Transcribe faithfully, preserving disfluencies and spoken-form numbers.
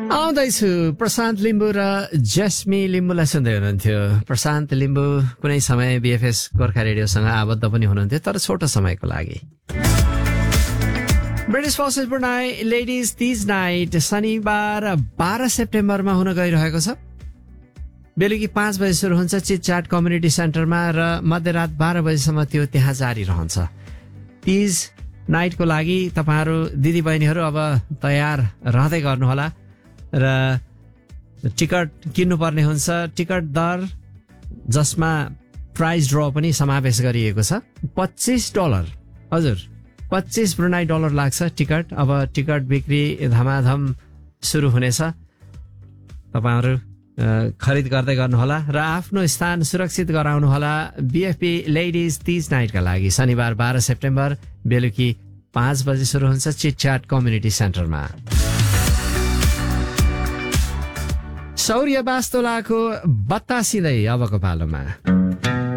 आउँदैछु प्रशान्त लिम्बू र जस्मी लिम्बूलाई सुन्दै हुनुहुन्थ्यो। प्रशान्त लिम्बू कुनै समय बीएफएस गोर्खा रेडियोसँग आबद्ध पनि हुनुहुन्थ्यो, तर छोटो समयको लागि। ब्रिटिश फर्सेस पुनाई लेडिज तीज नाइट शनिबार बाह्र सेप्टेम्बरमा हुन गइरहेको छ। बेलुकी पाँच बजे सुरु हुन्छ चिटचाट कम्युनिटी सेन्टरमा र मध्यरात बाह्र बजेसम्म त्यो त्यहाँ जारी रहन्छ। तीज नाइटको लागि तपाईँहरू दिदीबहिनीहरू अब तयार रहँदै गर्नुहोला र टिकट किन्नुपर्ने हुन्छ। टिकट दर जसमा प्राइज ड्र पनि समावेश गरिएको छ पच्चिस डलर। हजुर, पच्चिस ब्रुनाई डलर लाग्छ टिकट। अब टिकट बिक्री धमाधम सुरु हुनेछ। तपाईँहरू खरिद गर्दै गर्नुहोला र आफ्नो स्थान सुरक्षित गराउनुहोला। बीएफपी लेडिज तीज नाइटका लागि शनिबार बाह्र सेप्टेम्बर बेलुकी पाँच बजे सुरु हुन्छ चिटचाट कम्युनिटी सेन्टरमा। सौर्य बास्तोलाको बतासिँदै अबको पालोमा